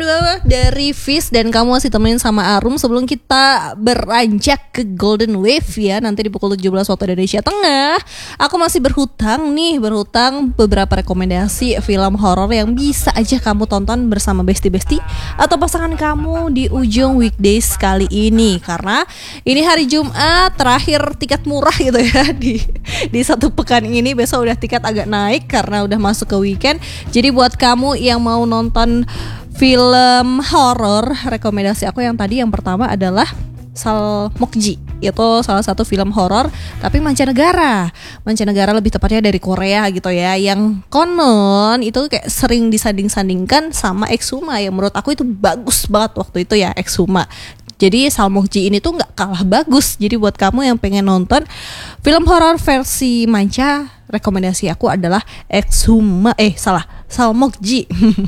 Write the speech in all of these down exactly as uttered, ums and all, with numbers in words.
Pro dua dari Fizz dan kamu masih temenin sama Arum sebelum kita beranjak ke Golden Wave ya, nanti di pukul tujuh belas waktu Indonesia Tengah. Aku masih berhutang nih, berhutang beberapa rekomendasi film horor yang bisa aja kamu tonton bersama bestie-bestie atau pasangan kamu di ujung weekdays kali ini. Karena ini hari Jumat terakhir tiket murah gitu ya di di satu pekan ini. Besok udah tiket agak naik karena udah masuk ke weekend. Jadi buat kamu yang mau nonton film horor, rekomendasi aku yang tadi yang pertama adalah Salmokji. Itu salah satu film horor tapi mancanegara. Mancanegara lebih tepatnya dari Korea gitu ya. Yang konon itu kayak sering disanding-sandingkan sama Exhuma yang menurut aku itu bagus banget waktu itu ya, Exhuma. Jadi Salmokji ini tuh gak kalah bagus. Jadi buat kamu yang pengen nonton film horor versi manca, rekomendasi aku adalah Exhuma. Eh salah, Salmokji.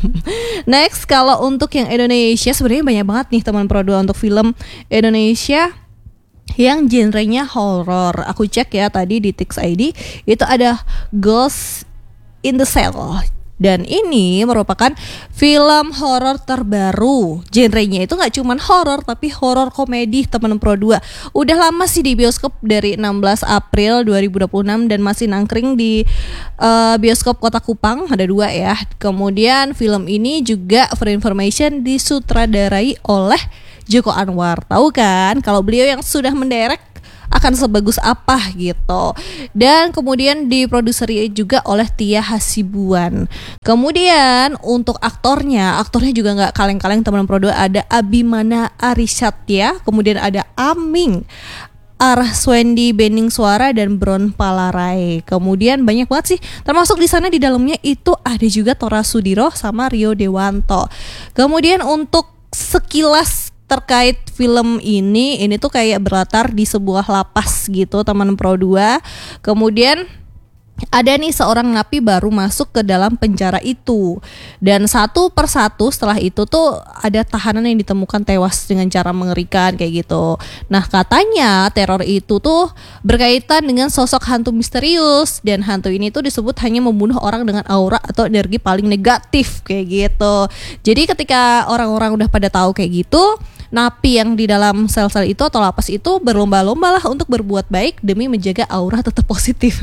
Next, kalau untuk yang Indonesia sebenarnya banyak banget nih teman Pro dua untuk film Indonesia yang genrenya horor. Aku cek ya tadi di Tix I D, itu ada Ghost in the Cell. Dan ini merupakan film horor terbaru. Genrenya itu gak cuman horor tapi horor komedi teman Pro dua. Udah lama sih di bioskop dari enam belas April dua ribu dua puluh enam dan masih nangkring di uh, bioskop Kota Kupang, ada dua ya. Kemudian film ini juga for information disutradarai oleh Joko Anwar. Tahu kan kalau beliau yang sudah mendirect akan sebagus apa gitu. Dan kemudian diproduseri juga oleh Tia Hasibuan. Kemudian untuk aktornya, aktornya juga gak kaleng-kaleng teman Pro dua. Ada Abimana Arisatya, kemudian ada Aming Arswendi Bening Suara dan Bron Palarai. Kemudian banyak banget sih, termasuk di sana di dalamnya itu ada juga Tora Sudiro sama Rio Dewanto. Kemudian untuk sekilas terkait film ini, ini tuh kayak berlatar di sebuah lapas gitu teman Pro dua. Kemudian ada nih seorang napi baru masuk ke dalam penjara itu. Dan satu persatu setelah itu tuh ada tahanan yang ditemukan tewas dengan cara mengerikan kayak gitu. Nah katanya teror itu tuh berkaitan dengan sosok hantu misterius. Dan hantu ini tuh disebut hanya membunuh orang dengan aura atau energi paling negatif kayak gitu. Jadi ketika orang-orang udah pada tahu kayak gitu, napi yang di dalam sel-sel itu atau lapas itu berlomba-lomba lah untuk berbuat baik demi menjaga aura tetap positif.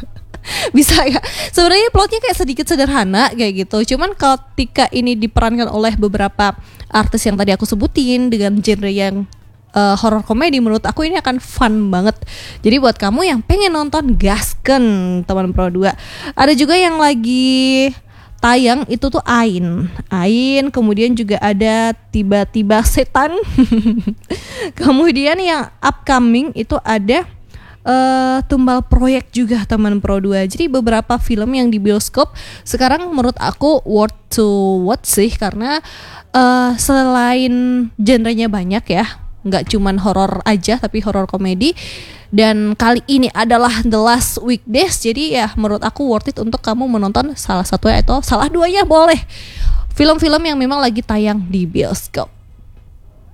Bisa ya, sebenarnya plotnya kayak sedikit sederhana kayak gitu. Cuman ketika ini diperankan oleh beberapa artis yang tadi aku sebutin dengan genre yang uh, horror komedi, menurut aku ini akan fun banget. Jadi buat kamu yang pengen nonton, gasken teman Pro dua. Ada juga yang lagi tayang itu tuh Ain Ain, kemudian juga ada Tiba-tiba Setan. Kemudian yang upcoming itu ada Uh, Tumbal Proyek juga teman Pro dua. Jadi beberapa film yang di bioskop sekarang menurut aku worth to watch sih. Karena uh, selain genrenya banyak ya, gak cuman horor aja tapi horor komedi. Dan kali ini adalah the last weekdays. Jadi ya menurut aku worth it untuk kamu menonton salah satunya atau salah duanya boleh film-film yang memang lagi tayang di bioskop.